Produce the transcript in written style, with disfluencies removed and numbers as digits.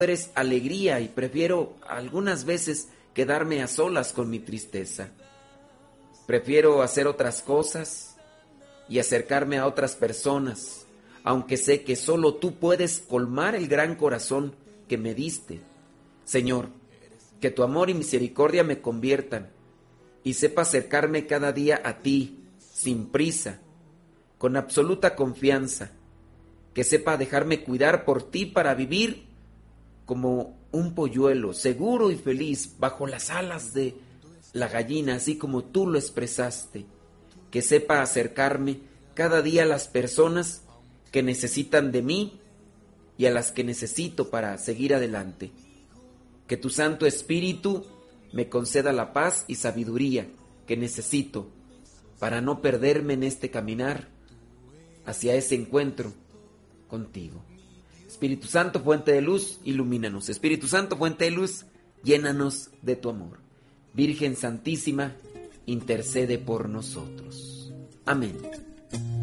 eres alegría y prefiero algunas veces quedarme a solas con mi tristeza. Prefiero hacer otras cosas y acercarme a otras personas, aunque sé que solo tú puedes colmar el gran corazón que me diste. Señor, que tu amor y misericordia me conviertan y sepa acercarme cada día a ti, sin prisa, con absoluta confianza, que sepa dejarme cuidar por ti para vivir como un polluelo, seguro y feliz, bajo las alas de la gallina, así como tú lo expresaste, que sepa acercarme cada día a las personas que necesitan de mí y a las que necesito para seguir adelante. Que tu Santo Espíritu me conceda la paz y sabiduría que necesito para no perderme en este caminar hacia ese encuentro contigo. Espíritu Santo, fuente de luz, ilumínanos. Espíritu Santo, fuente de luz, llénanos de tu amor. Virgen Santísima, intercede por nosotros. Amén.